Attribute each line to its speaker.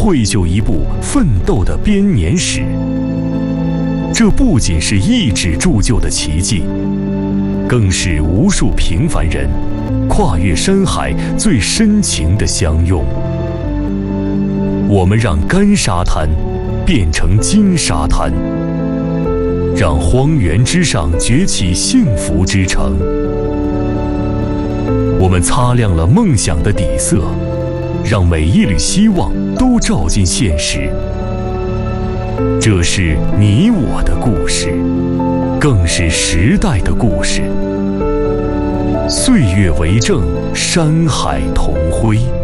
Speaker 1: 绘就一部奋斗的编年史。这不仅是意志铸就的奇迹，更是无数平凡人跨越山海最深情的相拥。我们让干沙滩变成金沙滩，让荒原之上崛起幸福之城。我们擦亮了梦想的底色，让每一缕希望都照进现实。这是你我的故事，更是时代的故事。岁月为证，山海同辉。